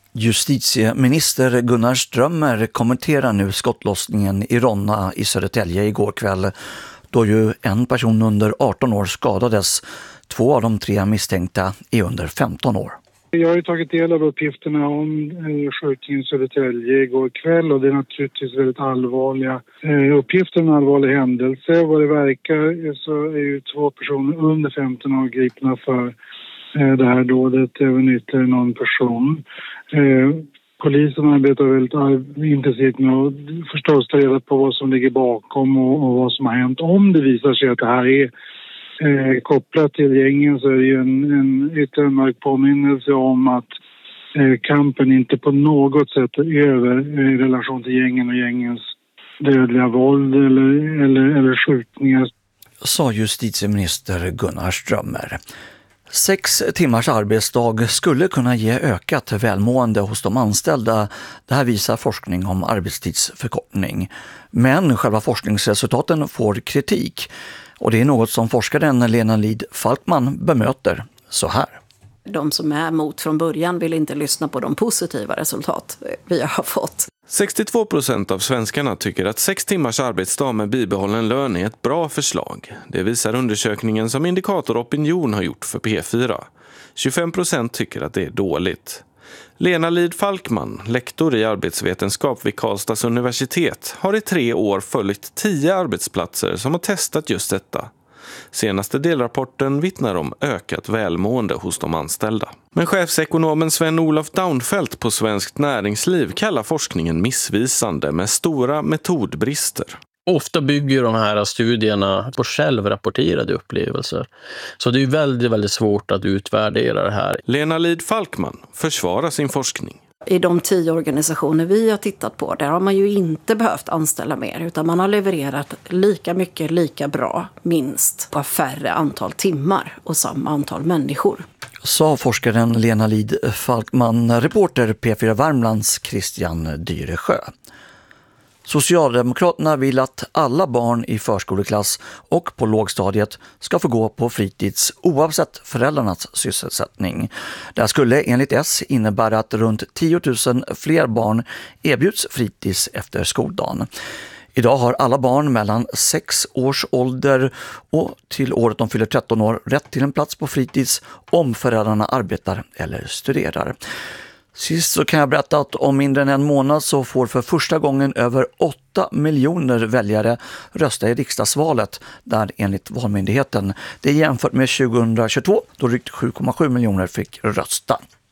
Justitieminister Gunnar Strömmer kommenterar nu skottlossningen i Ronna i Södertälje igår kväll, då ju en person under 18 år skadades. 2 av de 3 misstänkta är under 15 år. Jag har ju tagit del av uppgifterna om skjutningen i Södertälje igår kväll, och det är naturligtvis väldigt allvarliga uppgifter, en allvarlig händelse. Vad det verkar så är ju 2 personer under 15 år gripna för det här dådet, även ytterligare någon person. Polisen arbetar väldigt intensivt med att förstås ta reda på vad som ligger bakom och vad som har hänt. Om det visar sig att det här är kopplat till gängen, så är det ju en ytterligare mörk påminnelse om att kampen inte på något sätt är över i relation till gängen och gängens dödliga våld eller skjutningar. Sa justitieminister Gunnar Strömmer. 6 timmars arbetsdag skulle kunna ge ökat välmående hos de anställda. Det här visar forskning om arbetstidsförkortning. Men själva forskningsresultaten får kritik. Och det är något som forskaren Lena Lid Falkman bemöter så här. De som är emot från början vill inte lyssna på de positiva resultat vi har fått. 62% av svenskarna tycker att 6 timmars arbetsdag med bibehållen lön är ett bra förslag. Det visar undersökningen som Indikator Opinion har gjort för P4. 25% tycker att det är dåligt. Lena Lid Falkman, lektor i arbetsvetenskap vid Karlstads universitet, har i 3 år följt 10 arbetsplatser som har testat just detta. Senaste delrapporten vittnar om ökat välmående hos de anställda. Men chefsekonomen Sven-Olof Daunfeldt på Svenskt Näringsliv kallar forskningen missvisande med stora metodbrister. Ofta bygger de här studierna på självrapporterade upplevelser. Så det är väldigt, väldigt svårt att utvärdera det här. Lena Lid Falkman försvarar sin forskning. I de 10 organisationer vi har tittat på, där har man ju inte behövt anställa mer, utan man har levererat lika mycket, lika bra, minst, på färre antal timmar och samma antal människor. Sa forskaren Lena Lid Falkman, reporter P4 Värmlands Christian Dyresjö. Socialdemokraterna vill att alla barn i förskoleklass och på lågstadiet ska få gå på fritids oavsett föräldrarnas sysselsättning. Det skulle enligt S innebära att runt 10 000 fler barn erbjuds fritids efter skoldagen. Idag har alla barn mellan 6 års ålder och till året de fyller 13 år rätt till en plats på fritids om föräldrarna arbetar eller studerar. Sist så kan jag berätta att om mindre än en månad så får för första gången över 8 miljoner väljare rösta i riksdagsvalet, där enligt Valmyndigheten. Det är jämfört med 2022 då drygt 7,7 miljoner fick rösta.